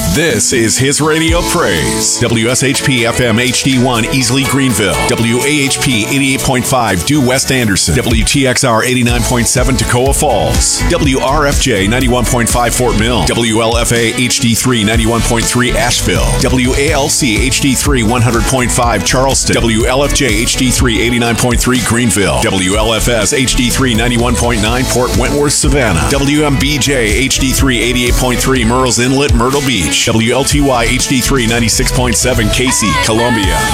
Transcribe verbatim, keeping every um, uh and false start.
This is His Radio Praise. W S H P F M H D one Easley Greenville. W A H P eighty-eight point five Due West Anderson. W T X R eighty-nine point seven Toccoa Falls. W R F J ninety-one point five Fort Mill. W L F A H D three ninety-one point three Asheville. W A L C H D three one hundred point five Charleston. W L F J H D three eighty-nine point three Greenville. W L F S H D three ninety-one point nine Port Wentworth, Savannah. W M B J H D three eighty-eight point three Murrells Inlet, Myrtle Beach. W L T Y H D three ninety-six point seven Casey, Columbia.